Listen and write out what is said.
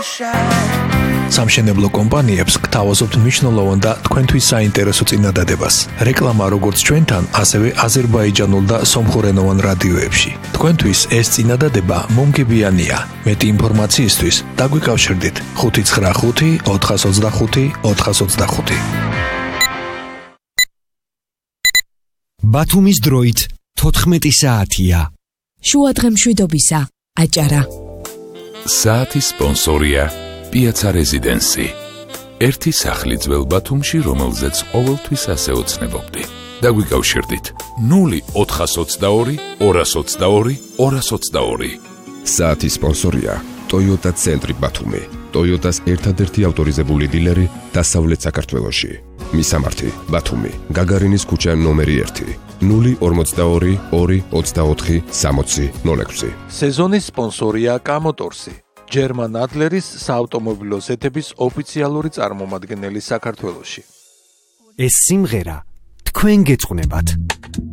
სამშენებლო კომპანიებს გთავაზობთ მნიშვნელოვან და თქვენთვის საინტერესო წინადადებას. რეკლამა როგორც ჩვენთან, ასევე აზერბაიჯანულ და სომხურენოვან რადიოებში. თქვენთვის ეს წინადადება მომგებიანია. მეტი ინფორმაციისთვის დაგვიკავშირდით 595 425 425. ბათუმის დროით 14 საათია. შუადღე მშვიდობისა, აჭარა. საათის სპონსორია Piazza Residency. ერთი სახლი ძველ ბათუმში, რომელზეც ყოველთვის ასე ოცნებობდი. დაგვიკავშირდით 0422 222 222. საათის სპონსორია Toyota ცენტრი ბათუმი. Toyota-ს ერთადერთი ავტორიზებული დილერი დასავლეთ საქართველოში. მისამართი ბათუმი, გაგარინის ქუჩა ნომერი 1. 042 224 60 06. სეზონის სპონსორია კამოტორსი. German Adler-ის საავტომობილო ზეთების ოფიციალური წარმომადგენელი საქართველოში. ეს სიმღერა თქვენ გეწყვნებათ.